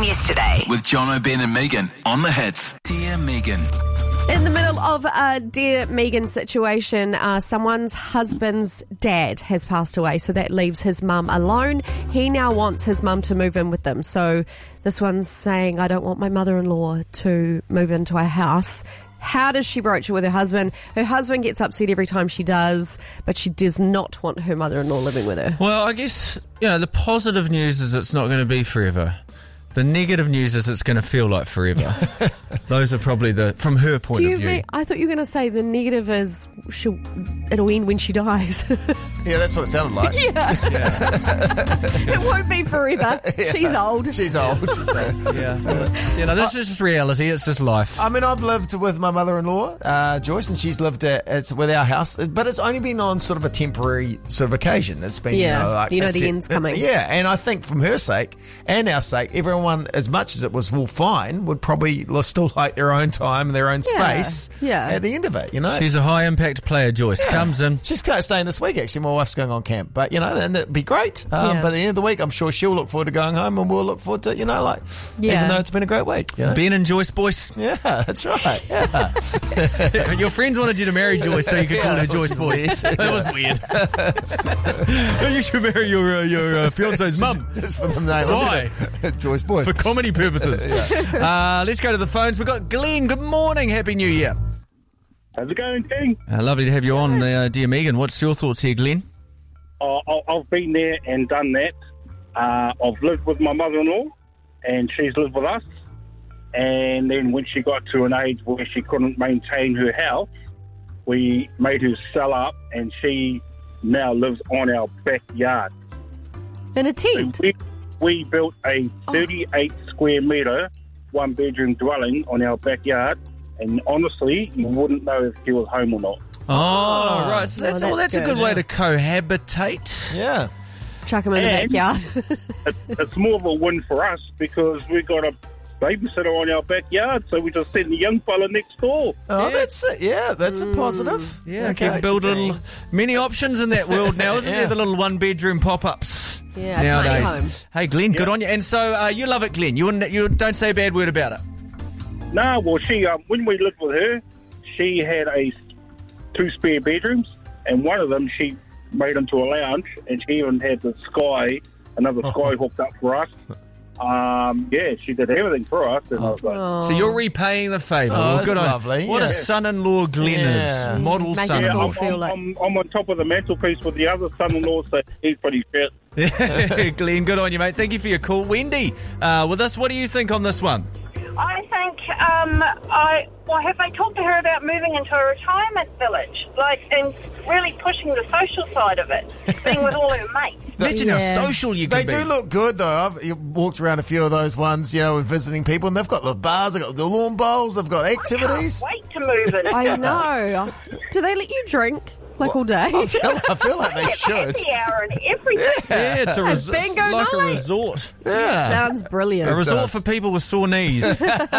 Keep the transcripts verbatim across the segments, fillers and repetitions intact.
from yesterday. With John O'Ben and Megan on the hits. Dear Megan. In the middle of a Dear Megan situation, uh, someone's husband's dad has passed away, so that leaves his mum alone. He now wants his mum to move in with them. So this one's saying, I don't want my mother-in-law to move into our house. How does she broach it with her husband? Her husband gets upset every time she does, but she does not want her mother-in-law living with her. Well, I guess, you know, the positive news is it's not going to be forever. The negative news is it's going to feel like forever. Those are probably the, from her point Do you of view. mean, I thought you were going to say the negative is she'll, it'll end when she dies. Yeah, that's what it sounded like. Yeah. Yeah. It won't be forever. Yeah. She's old. She's old. Yeah. Well, it's, you know, this is just reality. It's just life. I mean, I've lived with my mother-in-law, uh, Joyce, and she's lived at, it's with our house, but it's only been on sort of a temporary sort of occasion. It's been, Yeah, you know, like you know a the set- end's coming. Yeah, and I think from her sake and our sake, everyone, as much as it was all fine, would probably still like their own time and their own Yeah, space yeah. at the end of it, you know? She's It's- a high-impact player, Joyce. Yeah. Comes in. She's staying this week, actually. My wife's going on camp. But, you know, and it'd be great. Um, Yeah. But at the end of the week, I'm sure she'll look forward to going home and we'll look forward to, you know, like, Yeah. even though it's been a great week, you know? Ben and Joyce Boyce. Yeah, that's right. Yeah. Your friends wanted you to marry Joyce so you could Yeah, call her that Joyce was Boyce. weird. That was weird. You should marry your uh, your uh, fiance's mum. Just for the name. Why? Joyce Boyce. For comedy purposes. uh, let's go to the phones. We've got Glenn. Good morning. Happy New Year. How's it going, King? Uh, lovely to have you on, uh, dear Megan. What's your thoughts here, Glenn? Uh, I- I've been there and done that. Uh, I've lived with my mother-in-law, and she's lived with us. And then when she got to an age where she couldn't maintain her house, we made her sell up, and she now lives on our backyard. In a tent. We, we built a thirty-eight square metre, one-bedroom dwelling on our backyard, and honestly, you wouldn't know if she was home or not. Oh, right. So that's, Oh, well, that's that's a good good. way to cohabitate. Yeah. Chuck him in the And- backyard. It's, it's more of a win for us because we got a babysitter on our backyard, so we just send the young fella next door. Oh, Yeah. that's it. Yeah, that's a positive. Yeah, Okay. you can build little, many options in that world now, isn't Yeah. there? The little one-bedroom pop-ups. Yeah, a tiny nowadays. home. Hey, Glenn, good Yeah. on you. And so uh, you love it, Glenn. You wouldn't, you don't say a bad word about it. No, well, she um, when we lived with her, she had a two spare bedrooms, and one of them she made into a lounge, and she even had the sky, another sky hooked up for us. Um, yeah, she did everything for us, and I was like, Oh. So you're repaying the favour. Oh, Well, that's good on- lovely, What yeah. a son-in-law Glenn Yeah. is. Model Make us yeah, son-in-law. all I'm, feel I'm, like- I'm, I'm on top of the mantelpiece with the other son-in-law, so he's pretty fit. Glenn, good on you, mate. Thank you for your call. Wendy, uh, with us, what do you think on this one? I think, um, I, well, have they talked to her about moving into a retirement village? Like, and really pushing the social side of it, being with all her mates. Imagine Yeah. how social you They can be. do look good, though. I've you walked around a few of those ones, you know, with visiting people, and they've got the bars, they've got the lawn bowls, they've got activities. Wait to move in. I know. Do they let you drink like all day? I feel, I feel like they should. Happy hour and everything. Yeah, it's a res- it's bingo like a night. resort. Yeah. Sounds brilliant. A resort does. for people with sore knees.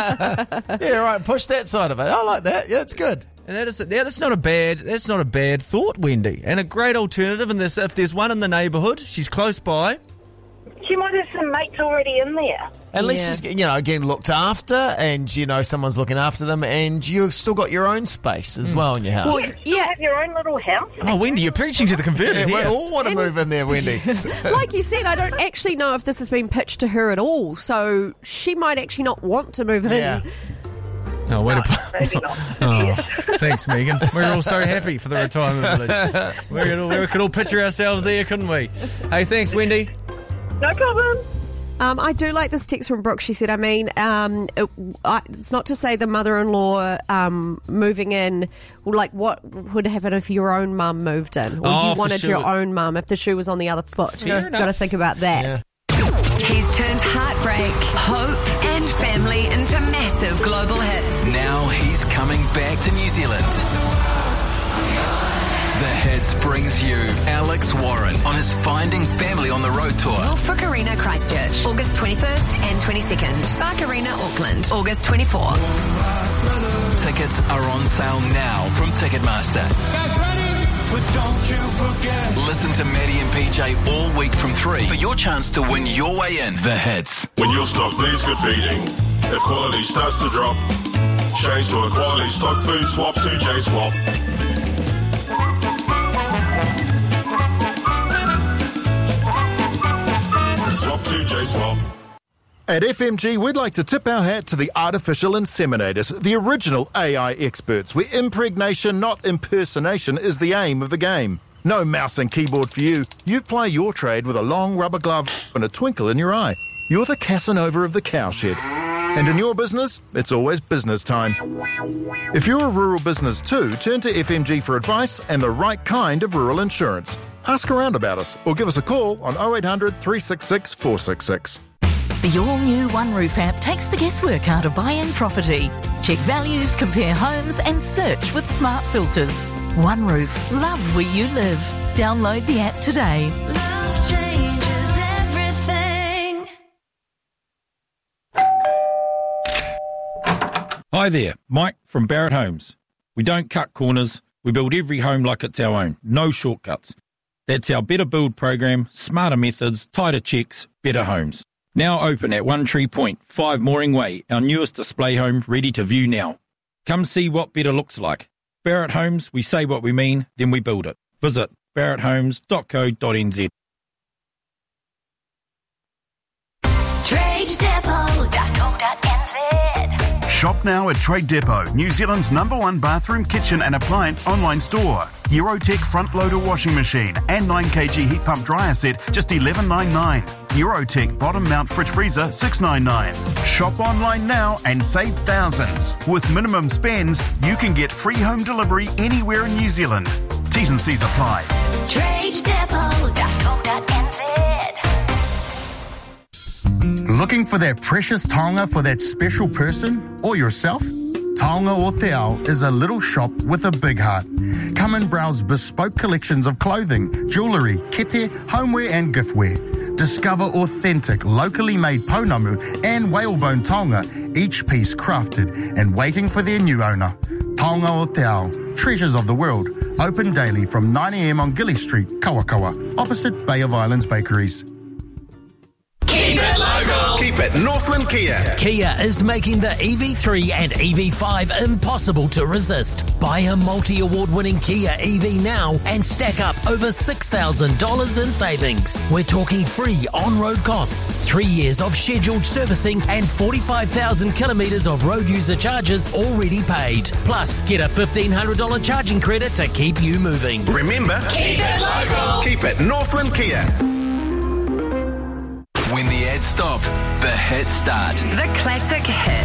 Yeah, right. Push that side of it. I like that. Yeah, it's good. And that is, yeah, that's not a bad, that's not a bad thought, Wendy, and a great alternative. And this, if there's one in the neighbourhood, she's close by. She might have some mates already in there. At least Yeah. she's, you know, again, looked after, and, you know, someone's looking after them, and you've still got your own space as well in your house. Well, You yeah, have your own little house. Oh, Wendy, you're preaching to the converted Yeah, we here. all want to move in there, Wendy. like you said, I don't actually know if this has been pitched to her at all, so she might actually not want to move in. Yeah. Oh, wait a Maybe not. Oh, thanks, Megan. We're all so happy for the retirement village. We could all, we could all picture ourselves there, couldn't we? Hey, thanks, Wendy. No problem. Um, I do like this text from Brooke. She said, I mean, um, it, I, it's not to say the mother-in-law um, moving in, like what would happen if your own mum moved in? Or Oh, you for wanted sure. your own mum if the shoe was on the other foot. Fair Got to enough. think about that. He's turned heartbreak, hope, and family into massive global hits. Now he's coming back to New Zealand. The Hits brings you Alex Warren on his Finding Family on the Road tour. Norfolk Arena, Christchurch, August twenty-first and twenty-second. Spark Arena, Auckland, August twenty-fourth. Tickets are on sale now from Ticketmaster. but don't you forget. Listen to Maddie and P J all week from three for your chance to win your way in. The Hits. When your stock needs good feeding, if quality starts to drop, change to a quality stock food swap to J-Swap. Swap to J-Swap. At F M G, we'd like to tip our hat to the artificial inseminators, the original A I experts, where impregnation, not impersonation, is the aim of the game. No mouse and keyboard for you. You play your trade with a long rubber glove and a twinkle in your eye. You're the Casanova of the cowshed. And in your business, it's always business time. If you're a rural business too, turn to F M G for advice and the right kind of rural insurance. Ask around about us or give us a call on oh eight hundred, three six six, four six six. The all-new One Roof app takes the guesswork out of buying property. Check values, compare homes and search with smart filters. One Roof. Love where you live. Download the app today. Love changes everything. Hi there, Mike from Barrett Homes. We don't cut corners. We build every home like it's our own. No shortcuts. That's our Better Build program, smarter methods, tighter checks, better homes. Now open at One Tree Point, five Mooring Way, our newest display home ready to view now. Come see what better looks like. Barrett Homes, we say what we mean, then we build it. Visit barrett homes dot co dot n z. trade depot dot co dot n z. Shop now at Trade Depot, New Zealand's number one bathroom, kitchen and appliance online store. Eurotech front loader washing machine and nine kilogram heat pump dryer set, just eleven ninety-nine. Eurotech bottom mount fridge freezer, six ninety-nine. Shop online now and save thousands. With minimum spends, you can get free home delivery anywhere in New Zealand. T's and C's apply. trade depot dot co dot n z. Looking for that precious taonga for that special person or yourself? Taonga o Te Ao is a little shop with a big heart. Come and browse bespoke collections of clothing, jewellery, kete, homeware and giftware. Discover authentic, locally made pounamu and whalebone taonga, each piece crafted and waiting for their new owner. Taonga o Te Ao, treasures of the world. Open daily from nine a m on Gilly Street, Kawakawa, opposite Bay of Islands Bakeries. Keep it local. Keep it Northland Kia. Kia is making the E V three and E V five impossible to resist. Buy a multi-award winning Kia E V now and stack up over six thousand dollars in savings. We're talking free on-road costs, three years of scheduled servicing and forty-five thousand kilometres of road user charges already paid. Plus, get a fifteen hundred dollars charging credit to keep you moving. Remember, keep it local. Keep it Northland Kia. When the ads stop, the hits start. The classic hit.